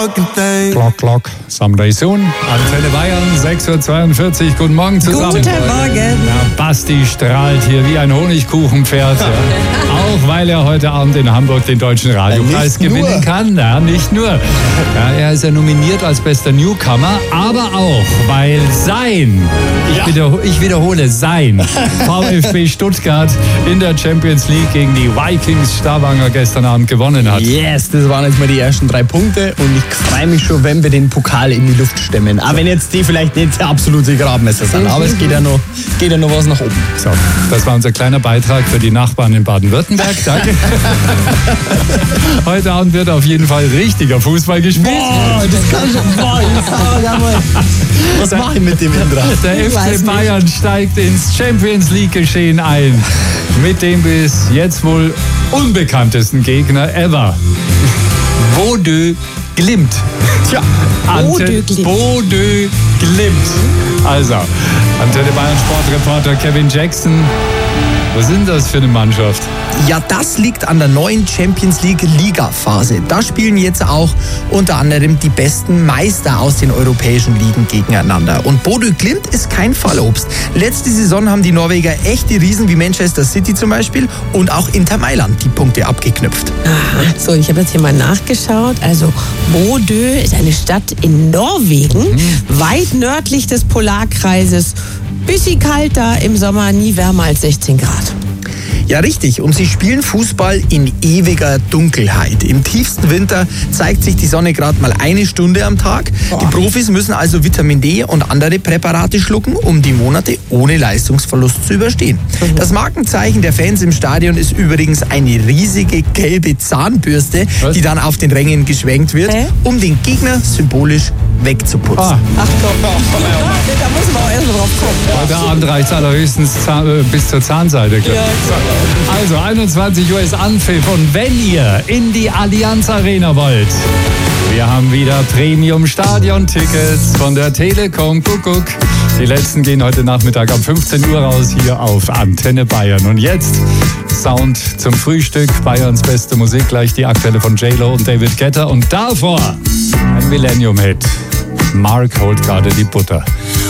Clock, someday soon. Antenne Bayern, 6.42 Uhr. Guten Morgen zusammen. Guten Morgen. Ja, Basti strahlt hier wie ein Honigkuchenpferd. Ja. Auch weil er heute Abend in Hamburg den Deutschen Radiopreis gewinnen kann. Ja, nicht nur. Ja, er ist ja nominiert als bester Newcomer, aber auch, weil ich wiederhole, sein VfB Stuttgart in der Champions League gegen die Vikings Stavanger gestern Abend gewonnen hat. Yes, das waren jetzt mal die ersten 3 Punkte und ich freue mich schon, wenn wir den Pokal in die Luft stemmen. Auch wenn jetzt die vielleicht nicht der absolute Gradmesser sind, aber es geht ja noch was nach oben. So, das war unser kleiner Beitrag für die Nachbarn in Baden-Württemberg. Danke. Heute Abend wird auf jeden Fall richtiger Fußball gespielt. Boah, das kann schon. Was mache ich mit dem Indra? Der FC Bayern steigt ins Champions League-Geschehen ein. Mit dem bis jetzt wohl unbekanntesten Gegner ever. Bodø Glimt. Tja, Bodø Glimt. Also, Antenne Bayern Sportreporter Kevin Jackson. Was ist das für eine Mannschaft? Ja, das liegt an der neuen Champions League Liga-Phase. Da spielen jetzt auch unter anderem die besten Meister aus den europäischen Ligen gegeneinander. Und Bodø Glimt ist kein Fallobst. Letzte Saison haben die Norweger echte Riesen wie Manchester City zum Beispiel und auch Inter Mailand die Punkte abgeknüpft. Aha. So, ich habe jetzt hier mal nachgeschaut. Also Bodø ist eine Stadt in Norwegen, weit nördlich des Polarkreises. Bisschen kalt da im Sommer, nie wärmer als 16 Grad. Ja, richtig. Und sie spielen Fußball in ewiger Dunkelheit. Im tiefsten Winter zeigt sich die Sonne gerade mal 1 Stunde am Tag. Die Profis müssen also Vitamin D und andere Präparate schlucken, um die Monate ohne Leistungsverlust zu überstehen. Das Markenzeichen der Fans im Stadion ist übrigens eine riesige gelbe Zahnbürste, die dann auf den Rängen geschwenkt wird, um den Gegner symbolisch wegzuputzen. Ach komm, da muss man auch erst drauf kommen. Heute Abend reicht es allerhöchstens bis zur Zahnseite. Ja. Also 21 Uhr ist Anpfiff und wenn ihr in die Allianz Arena wollt, wir haben wieder Premium-Stadion-Tickets von der Telekom. Kuckuck. Die letzten gehen heute Nachmittag um 15 Uhr raus hier auf Antenne Bayern. Und jetzt Sound zum Frühstück, Bayerns beste Musik, gleich die aktuelle von J-Lo und David Guetta. Und davor ein Millennium-Hit. Mark holt gerade die Butter.